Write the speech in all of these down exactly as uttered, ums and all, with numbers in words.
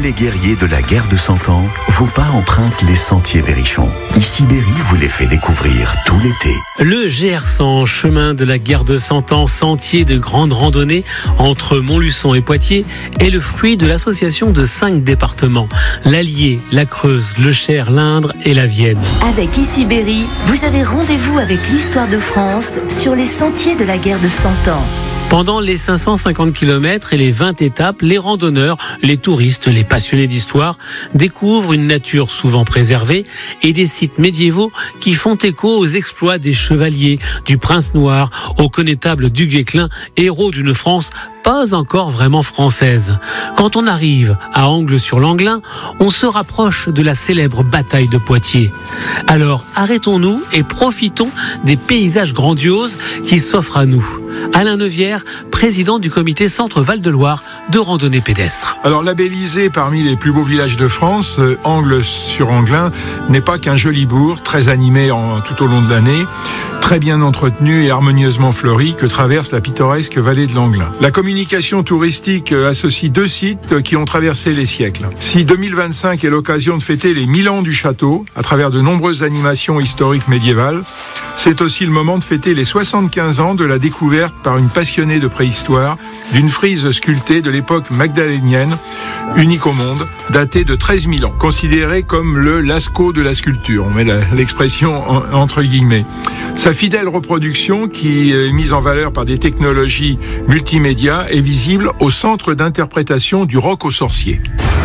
les guerriers de la guerre de Cent Ans, vos pas empruntent les sentiers berrichons. Ici Berry vous les fait découvrir tout l'été. Le G R cent, chemin de la guerre de Cent Ans, sentier de grande randonnée entre Montluçon et Poitiers, est le fruit de l'association de cinq départements: l'Allier, la Creuse, le Cher, l'Indre et la Vienne. Avec Ici Berry, vous avez rendez-vous avec l'histoire de France sur les sentiers de la guerre de Cent Ans. Pendant les cinq cent cinquante kilomètres et les vingt étapes, les randonneurs, les touristes, les passionnés d'histoire découvrent une nature souvent préservée et des sites médiévaux qui font écho aux exploits des chevaliers, du prince noir, au connétable du Guesclin, héros d'une France pas encore vraiment française. Quand on arrive à Angles-sur-Langlin, on se rapproche de la célèbre bataille de Poitiers. Alors arrêtons-nous et profitons des paysages grandioses qui s'offrent à nous. Alain Neuvière, président du comité Centre Val-de-Loire de randonnée pédestre. Alors labellisé parmi les plus beaux villages de France, euh, Angles-sur-Anglin n'est pas qu'un joli bourg, très animé en, tout au long de l'année, très bien entretenu et harmonieusement fleuri que traverse la pittoresque vallée de l'Anglin. La communication touristique associe deux sites qui ont traversé les siècles. Si deux mille vingt-cinq est l'occasion de fêter les mille ans du château à travers de nombreuses animations historiques médiévales, c'est aussi le moment de fêter les soixante-quinze ans de la découverte par une passionnée de préhistoire d'une frise sculptée de l'époque magdalénienne, unique au monde, datée de treize mille ans, considérée comme le Lascaux de la sculpture. On met la, l'expression en, entre guillemets. Sa fidèle reproduction, qui est mise en valeur par des technologies multimédia, est visible au centre d'interprétation du roc aux sorciers.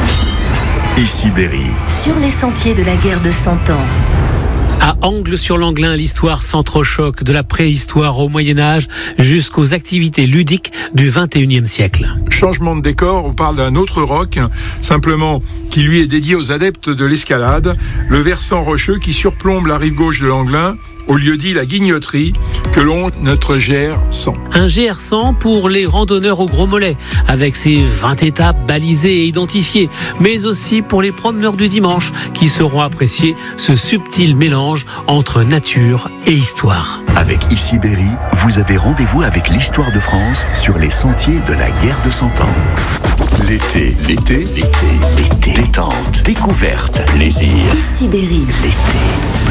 Ici Berry. Sur les sentiers de la guerre de Cent Ans. À Angles-sur-Langlin, l'histoire s'entrechoque de la préhistoire au Moyen-Âge jusqu'aux activités ludiques du vingt et unième siècle. Changement de décor, on parle d'un autre roc, simplement qui lui est dédié aux adeptes de l'escalade, le versant rocheux qui surplombe la rive gauche de l'Anglin, au lieu-dit la Guignoterie, que l'on notre G R cent. Un G R cent pour les randonneurs au gros mollet, avec ses vingt étapes balisées et identifiées, mais aussi pour les promeneurs du dimanche, qui sauront apprécier ce subtil mélange entre nature et histoire. Avec Ici Berry, vous avez rendez-vous avec l'histoire de France sur les sentiers de la guerre de Cent Ans. L'été, l'été, l'été, l'été, détente, découverte, plaisir. Ici Berry. L'été.